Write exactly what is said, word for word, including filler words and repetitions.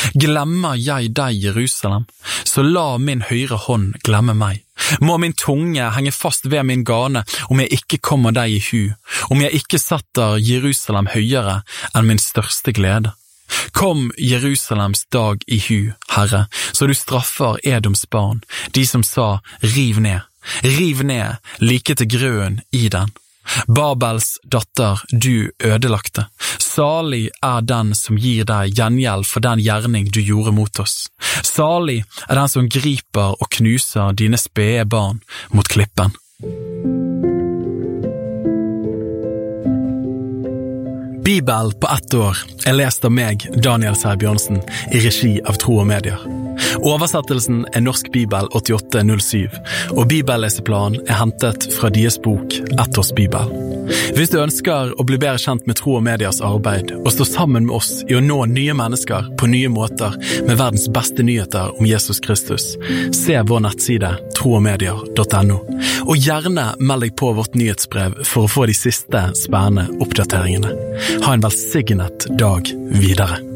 Glemmer jeg deg, Jerusalem, så la min høyre hånd glemme meg. Må min tunge henge fast ved min gane, om jeg ikke kommer deg i hu, om jeg ikke setter Jerusalem høyere enn min største glede. Kom Jerusalems dag i hu, Herre, så du straffer Edoms barn, de som sa, riv ned, riv ned, like til grøen i den. Babels datter, du ødelagte. Salig er den som gir deg gjengjeld for den gjerning du gjorde mot oss. Salig er den som griper og knuser dine spede barn mot klippen. Bibel på ett år er lest av meg, Daniel Sæbjørnsen, i regi av Tro og Medier. Oversettelsen er Norsk Bibel åttiåtte null syv, og bibelleseplanen er hentet fra deres bok Ett års Bibel. Hvis du ønsker å bli bedre kjent med Tro og Mediers arbeid, og stå sammen med oss i å nå nye mennesker på nye måter med verdens beste nyheter om Jesus Kristus, se vår nettside tro og medier punktum no, og gjerne meld deg på vårt nyhetsbrev for å få de siste spennende oppdateringene. Ha en velsignet dag videre.